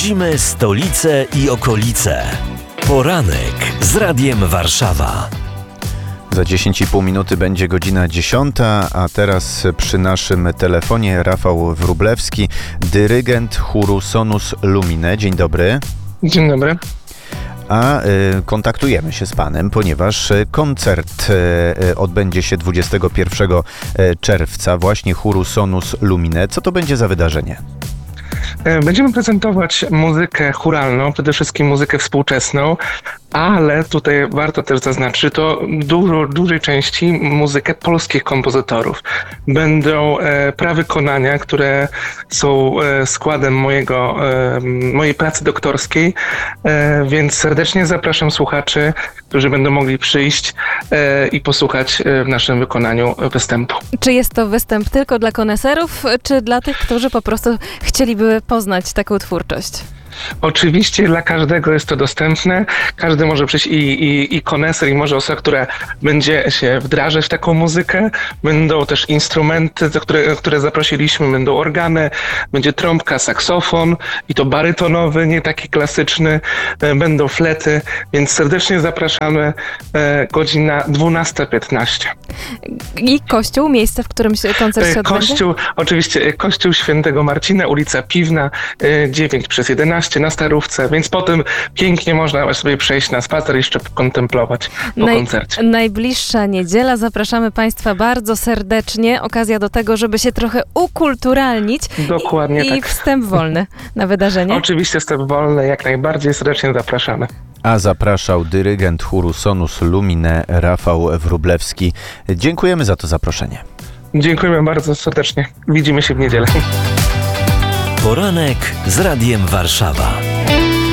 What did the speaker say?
Odwiedzimy stolicę i okolice. Poranek z Radiem Warszawa. Za 10,5 minuty będzie godzina 10, a teraz przy naszym telefonie Rafał Wróblewski, dyrygent chóru Sonus Lumine. Dzień dobry. Dzień dobry. A kontaktujemy się z panem, ponieważ koncert odbędzie się 21 czerwca właśnie chóru Sonus Lumine. Co to będzie za wydarzenie? Będziemy prezentować muzykę chóralną, przede wszystkim muzykę współczesną, ale tutaj warto też zaznaczyć, to dużej części muzykę polskich kompozytorów. Będą prawykonania, które są składem mojej pracy doktorskiej, więc serdecznie zapraszam słuchaczy, którzy będą mogli przyjść i posłuchać w naszym wykonaniu występu. Czy jest to występ tylko dla koneserów, czy dla tych, którzy po prostu chcieliby poznać taką twórczość? Oczywiście dla każdego jest to dostępne. Każdy może przyjść i koneser, i może osoba, która będzie się wdrażać w taką muzykę. Będą też instrumenty, które zaprosiliśmy. Będą organy, będzie trąbka, saksofon i to barytonowy, nie taki klasyczny. Będą flety, więc serdecznie zapraszamy. Godzina 12:15. I kościół, miejsce, w którym się koncert się odbędzie? Oczywiście Kościół Świętego Marcina, ulica Piwna, 9/11 na Starówce, więc potem pięknie można sobie przejść na spacer i jeszcze kontemplować po koncercie. Najbliższa niedziela. Zapraszamy Państwa bardzo serdecznie. Okazja do tego, żeby się trochę ukulturalnić. Dokładnie i tak. Wstęp wolny na wydarzenie. Oczywiście wstęp wolny, jak najbardziej serdecznie zapraszamy. A zapraszał dyrygent chóru Sonus Lumine Rafał Wróblewski. Dziękujemy za to zaproszenie. Dziękujemy bardzo serdecznie. Widzimy się w niedzielę. Poranek z Radiem Warszawa.